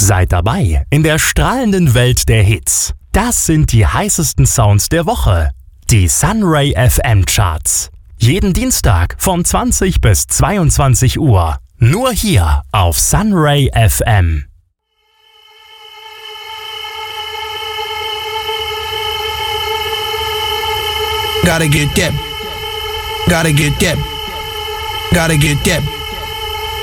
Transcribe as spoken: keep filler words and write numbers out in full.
Seid dabei in der strahlenden Welt der Hits. Das sind die heißesten Sounds der Woche. Die Sunray F M Charts. Jeden Dienstag von zwanzig bis zweiundzwanzig Uhr. Nur hier auf Sunray F M. Gotta get that. Gotta get that. Gotta get that.